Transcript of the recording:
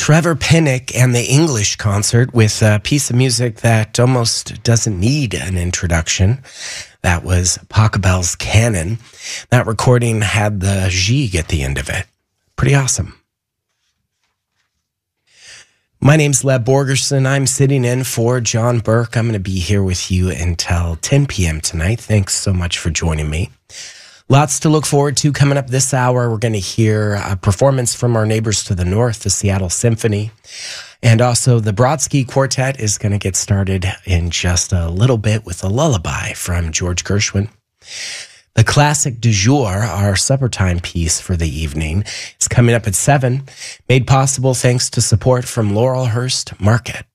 Trevor Pinnock and the English Concert with a piece of music that almost doesn't need an introduction. That was Pachelbel's Canon. That recording had the G at the end of it. Pretty awesome. My name's Leb Borgerson. I'm sitting in for John Burke. I'm going to be here with you until 10 p.m. tonight. Thanks so much for joining me. Lots to look forward to coming up this hour. We're going to hear a performance from our neighbors to the north, the Seattle Symphony. And also the Brodsky Quartet is going to get started in just a little bit with a lullaby from George Gershwin. The classic du jour, our supper time piece for the evening, is coming up at 7, made possible thanks to support from Laurelhurst Market.